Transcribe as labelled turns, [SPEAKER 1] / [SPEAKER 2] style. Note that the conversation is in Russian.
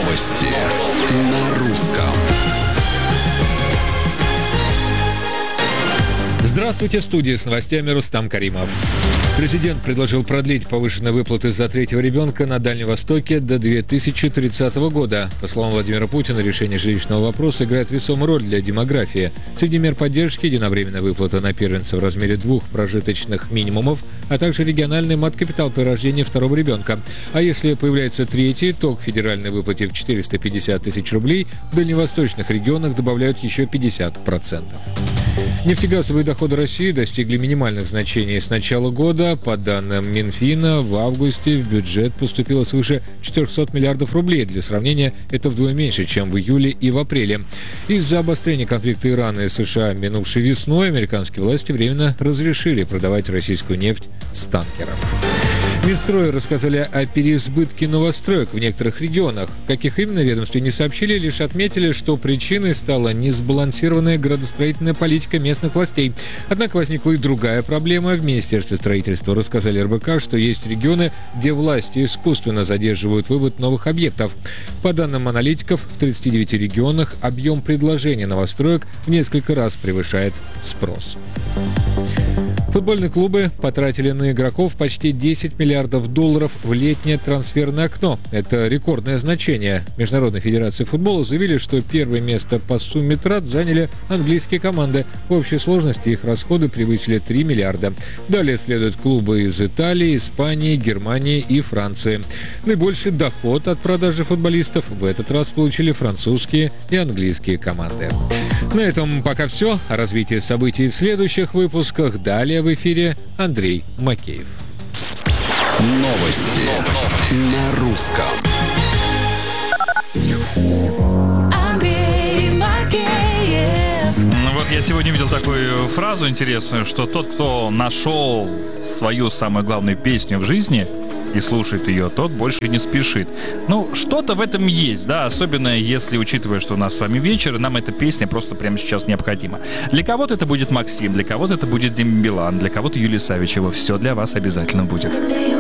[SPEAKER 1] Новости на русском.
[SPEAKER 2] Здравствуйте, в студии с новостями Рустам Каримов. Президент предложил продлить повышенные выплаты за третьего ребенка на Дальнем Востоке до 2030 года. По словам Владимира Путина, решение жилищного вопроса играет весомую роль для демографии. Среди мер поддержки – единовременная выплата на первенца в размере 2 прожиточных минимумов, а также региональный мат-капитал при рождении второго ребенка. А если появляется третий, то к федеральной выплате в 450 тысяч рублей в дальневосточных регионах добавляют еще 50%. Нефтегазовые доходы России достигли минимальных значений с начала года. По данным Минфина, в августе в бюджет поступило свыше 400 миллиардов рублей. Для сравнения, это вдвое меньше, чем в июле и в апреле. Из-за обострения конфликта Ирана и США минувшей весной американские власти временно разрешили продавать российскую нефть с танкеров. Минстрой рассказали о переизбытке новостроек в некоторых регионах. Каких именно, ведомстве не сообщили, лишь отметили, что причиной стала несбалансированная градостроительная политика местных властей. Однако возникла и другая проблема. В Министерстве строительства рассказали РБК, что есть регионы, где власти искусственно задерживают вывод новых объектов. По данным аналитиков, в 39 регионах объем предложения новостроек в несколько раз превышает спрос. Футбольные клубы потратили на игроков почти 10 миллиардов долларов в летнее трансферное окно. Это рекордное значение. Международная федерация футбола заявили, что первое место по сумме трат заняли английские команды. В общей сложности их расходы превысили 3 миллиарда. Далее следуют клубы из Италии, Испании, Германии и Франции. Наибольший доход от продажи футболистов в этот раз получили французские и английские команды. На этом пока все. О развитии событий в следующих выпусках. Далее в эфире Андрей Макеев.
[SPEAKER 1] Новости на русском.
[SPEAKER 3] Андрей Макеев.
[SPEAKER 4] Вот я сегодня видел такую фразу интересную, что тот, кто нашел свою самую главную песню в жизни и слушает ее, тот больше не спешит. Ну, что-то в этом есть, да, особенно если, учитывая, что у нас с вами вечер, нам эта песня просто прямо сейчас необходима. Для кого-то это будет Максим, для кого-то это будет Дима Билан, для кого-то Юлия Савичева. Все для вас обязательно будет.